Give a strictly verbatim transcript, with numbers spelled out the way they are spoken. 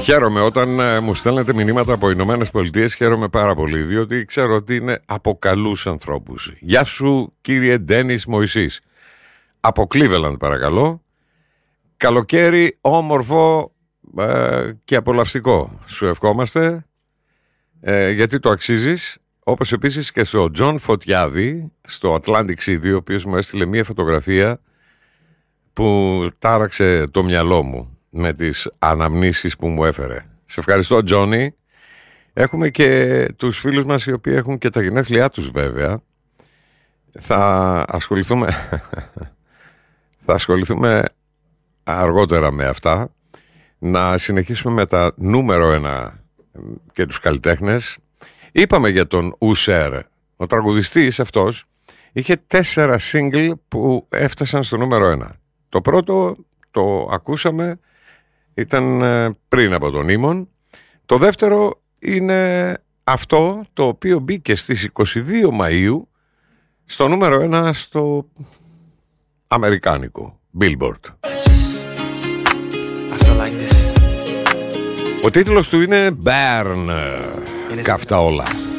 Χαίρομαι όταν ε, μου στέλνετε μηνύματα από Ηνωμένες Πολιτείες. Χαίρομαι πάρα πολύ, διότι ξέρω ότι είναι από καλούς ανθρώπους. Γεια σου κύριε Ντένις Μωυσής. Από Cleveland παρακαλώ. Καλοκαίρι όμορφο ε, και απολαυστικό σου ευχόμαστε, ε, γιατί το αξίζεις. Όπως επίσης και στο Τζον Φωτιάδη στο Atlantic City, ο οποίος μου έστειλε μία φωτογραφία που τάραξε το μυαλό μου με τις αναμνήσεις που μου έφερε. Σε ευχαριστώ Τζόνι. Έχουμε και τους φίλους μας οι οποίοι έχουν και τα γενέθλιά τους βέβαια. Θα ασχοληθούμε θα ασχοληθούμε αργότερα με αυτά. Να συνεχίσουμε με τα νούμερο ένα και τους καλλιτέχνες. Είπαμε για τον Ουσέρ. Ο τραγουδιστής αυτός είχε τέσσερα single που έφτασαν στο νούμερο ένα. Το πρώτο το ακούσαμε, ήταν πριν από τον Ήμον. Το δεύτερο είναι αυτό το οποίο μπήκε στις είκοσι δύο Μαΐου στο νούμερο ένα στο αμερικάνικο Billboard. Ο τίτλος του είναι Burn. Καύτα όλα.